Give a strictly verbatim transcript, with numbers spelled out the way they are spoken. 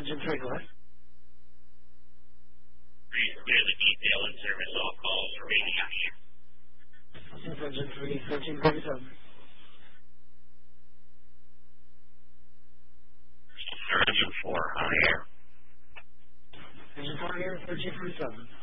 Engine three, go ahead. Please clear the detail and service all calls for radiation. This is Engine three, thirteen thirty-seven. Engine four, on air. Engine four here, thirteen thirty-seven.